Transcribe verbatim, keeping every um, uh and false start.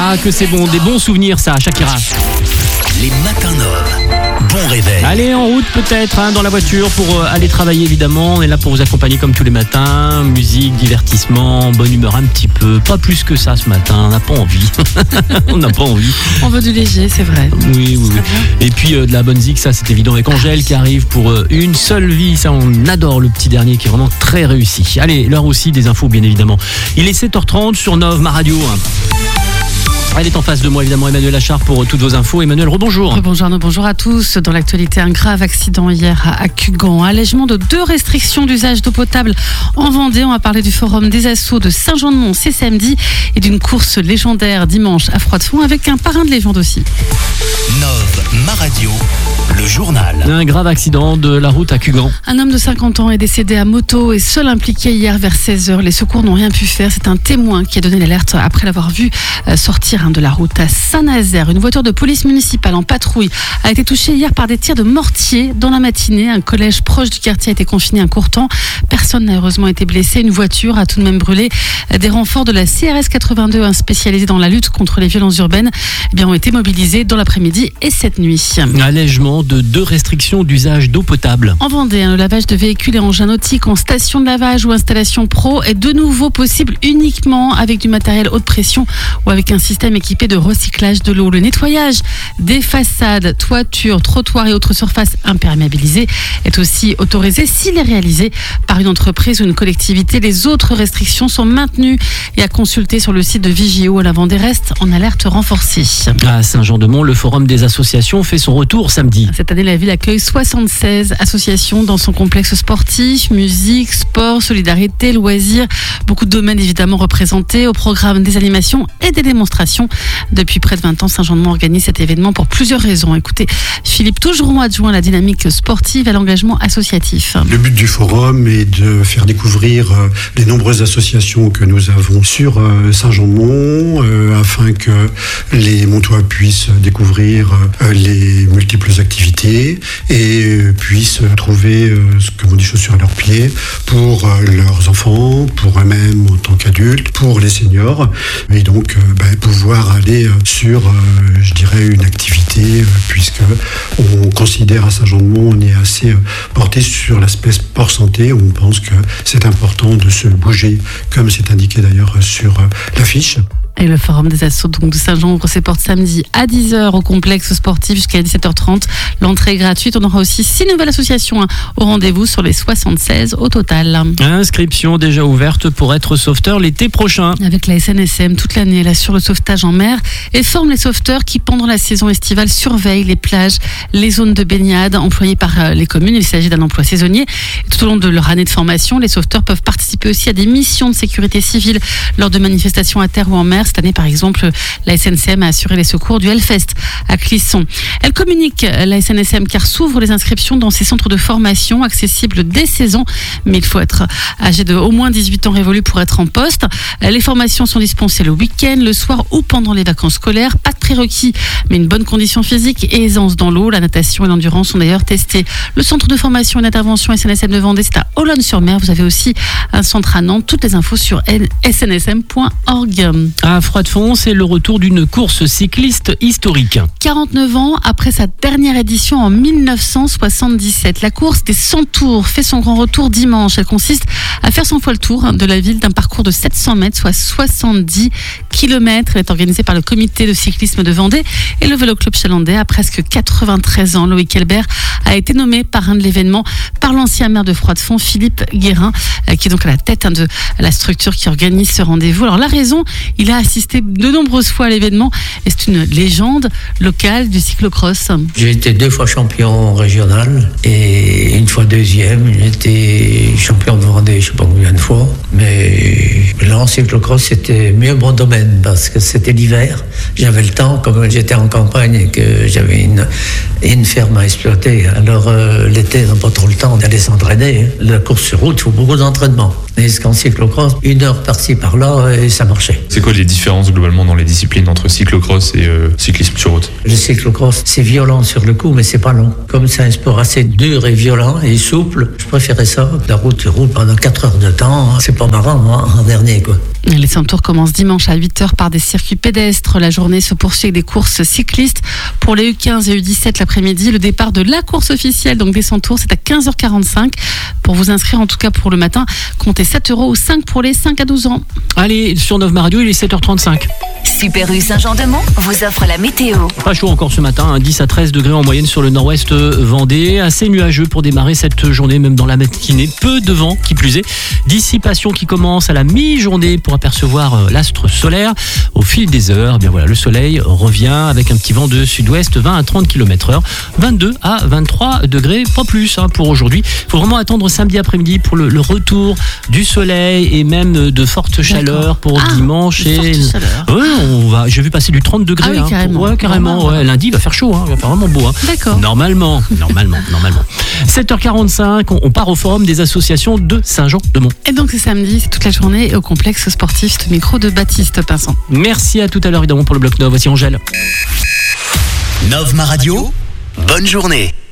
Ah, que c'est bon, des bons souvenirs ça, Shakira. Les matins Nord. Bon réveil. Allez, en route peut-être, hein, dans la voiture pour euh, aller travailler évidemment. On est là pour vous accompagner comme tous les matins. Musique, divertissement, bonne humeur un petit peu. Pas plus que ça ce matin, on n'a pas envie. on n'a pas envie. On veut du léger, c'est vrai. Oui, oui, oui. Et puis euh, de la bonne zik, ça c'est évident. Avec Angèle qui arrive pour euh, une seule vie. Ça, on adore le petit dernier qui est vraiment très réussi. Allez, l'heure aussi des infos bien évidemment. Il est sept heures trente sur Nov, ma radio. Elle est en face de moi, évidemment, Emmanuel Achard pour toutes vos infos. Emmanuel, rebonjour. Bonjour Arnaud, bonjour à tous. Dans l'actualité, un grave accident hier à Cugan. Allègement de deux restrictions d'usage d'eau potable en Vendée. On va parler du forum des assauts de Saint-Jean-de-Mont, c'est samedi, et d'une course légendaire dimanche à Froidefond avec un parrain de légende aussi. Nov, ma radio, le journal. Un grave accident de la route à Cugan. Un homme de cinquante ans est décédé à moto et seul impliqué hier vers seize heures. Les secours n'ont rien pu faire. C'est un témoin qui a donné l'alerte après l'avoir vu sortir de la route à Saint-Nazaire. Une voiture de police municipale en patrouille a été touchée hier par des tirs de mortier dans la matinée. Un collège proche du quartier a été confiné un court temps. Personne n'a heureusement été blessé. Une voiture a tout de même brûlé. Des renforts de la C R S quatre-vingt-deux, spécialisés dans la lutte contre les violences urbaines, eh bien, ont été mobilisés dans l'après-midi et cette nuit. Allègement de deux restrictions d'usage d'eau potable. En Vendée, le lavage de véhicules et engins nautiques en station de lavage ou installation pro est de nouveau possible uniquement avec du matériel haute pression ou avec un système équipé de recyclage de l'eau. Le nettoyage des façades, toitures, trottoirs et autres surfaces imperméabilisées est aussi autorisé s'il est réalisé par une entreprise ou une collectivité. Les autres restrictions sont maintenues et à consulter sur le site de Vigio. À la Vendée reste en alerte renforcée. À Saint-Jean-de-Mont, le forum des associations fait son retour samedi. Cette année, la ville accueille soixante-seize associations dans son complexe sportif, musique, sport, solidarité, loisirs. Beaucoup de domaines évidemment représentés au programme des animations et des démonstrations. Depuis près de vingt ans, Saint-Jean-de-Mont organise cet événement pour plusieurs raisons. Écoutez, Philippe Tougeron, adjoint à la dynamique sportive et à l'engagement associatif. Le but du forum est de faire découvrir les nombreuses associations que nous avons sur Saint-Jean-de-Mont euh, afin que les Montois puissent découvrir euh, les multiples activités et euh, puissent trouver euh, ce que vont des chaussures à leurs pieds pour euh, leurs enfants, pour eux-mêmes en tant qu'adultes, pour les seniors et donc euh, bah, pouvoir aller sur, euh, je dirais, une activité euh, puisque on considère à Saint-Jean-de-Mont, on est assez euh, porté sur l'aspect sport santé où on pense que c'est important de se bouger comme c'est indiqué d'ailleurs sur euh, l'affiche. Et le forum des assauts donc de Saint-Jean ouvre ses portes samedi à dix heures au complexe sportif jusqu'à dix-sept heures trente. L'entrée est gratuite. On aura aussi six nouvelles associations hein, au rendez-vous sur les soixante-seize au total. Inscription déjà ouverte pour être sauveteur l'été prochain. Avec la S N S M toute l'année, elle assure le sauvetage en mer et forme les sauveteurs qui, pendant la saison estivale, surveillent les plages, les zones de baignade employées par les communes. Il s'agit d'un emploi saisonnier. Et tout au long de leur année de formation, les sauveteurs peuvent participer aussi à des missions de sécurité civile lors de manifestations à terre ou en mer. Cette année, par exemple, la S N C M a assuré les secours du Hellfest à Clisson. Elle communique, la S N S M, car s'ouvrent les inscriptions dans ces centres de formation accessibles dès seize ans. Mais il faut être âgé de au moins dix-huit ans révolus pour être en poste. Les formations sont dispensées le week-end, le soir ou pendant les vacances scolaires. Pas de prérequis, mais une bonne condition physique et aisance dans l'eau. La natation et l'endurance sont d'ailleurs testées. Le centre de formation et d'intervention S N S M de Vendée, c'est à Olonne-sur-Mer. Vous avez aussi un centre à Nantes. Toutes les infos sur s n s m point org. À Froidefond, c'est le retour d'une course cycliste historique. quarante-neuf ans après sa dernière édition en mille neuf cent soixante-dix-sept. La course des cent tours fait son grand retour dimanche. Elle consiste à faire cent fois le tour de la ville d'un parcours de sept cents mètres, soit soixante-dix kilomètres. Elle est organisée par le comité de cyclisme de Vendée et le Vélo Club Chalandais. À presque quatre-vingt-treize ans, Loïc Helbert a été nommé parrain de l'événement par l'ancien maire de Froidefond, Philippe Guérin, qui est donc à la tête de la structure qui organise ce rendez-vous. Alors la raison, il a assisté de nombreuses fois à l'événement et c'est une légende locale du cyclocross. J'ai été deux fois champion régional et une fois deuxième. J'ai été champion de Vendée, je ne sais pas combien de fois. Mais là, en cyclocross, c'était mieux mon domaine parce que c'était l'hiver. J'avais le temps, comme j'étais en campagne et que j'avais une et une ferme à exploiter. Alors euh, l'été, on n'a pas trop le temps d'aller s'entraîner. La course sur route, il faut beaucoup d'entraînement. Et ce qu'en cyclocross, une heure par-ci par-là, et ça marchait. C'est quoi les différences globalement dans les disciplines entre cyclocross et euh, cyclisme sur route? Le cyclocross, c'est violent sur le coup, mais c'est pas long. Comme c'est un sport assez dur et violent et souple, je préférais ça. La route, roule pendant quatre heures de temps, c'est pas marrant, hein, en dernier, quoi. Les Cent-Tours commencent dimanche à huit heures par des circuits pédestres. La journée se poursuit avec des courses cyclistes. Pour les U quinze et U dix-sept l'après-midi, le départ de la course officielle, donc des Cent-Tours, c'est à quinze heures quarante-cinq. Pour vous inscrire, en tout cas pour le matin, comptez sept euros ou cinq pour les cinq à douze ans. Allez, sur Nov Ma Radio, il est sept heures trente-cinq. Super U Saint-Jean-de-Mont vous offre la météo. Pas chaud encore ce matin, hein, dix à treize degrés en moyenne sur le nord-ouest Vendée. Assez nuageux pour démarrer cette journée, même dans la matinée. Peu de vent, qui plus est. Dissipation qui commence à la mi-journée pour apercevoir l'astre solaire. Au fil des heures, eh bien voilà, le soleil revient avec un petit vent de sud-ouest, vingt à trente kilomètres heure. vingt-deux à vingt-trois degrés, pas plus hein, pour aujourd'hui. Il faut vraiment attendre samedi après-midi pour le, le retour du soleil et même de fortes chaleurs pour ah, dimanche. Et... Ouais, on va, j'ai vu passer du trente degrés. Ah oui, hein, carrément. Pour, ouais, carrément. Ouais, lundi, il va faire chaud, hein, il va faire vraiment beau. Hein. D'accord. Normalement, normalement, normalement. sept heures quarante-cinq, on, on part au forum des associations de Saint-Jean-de-Mont. Et donc c'est samedi, c'est toute la journée au complexe sportif de micro de Baptiste Pinson. Merci, à tout à l'heure évidemment pour le bloc Nov. Voici Angèle. Nov Ma Radio, bonne journée.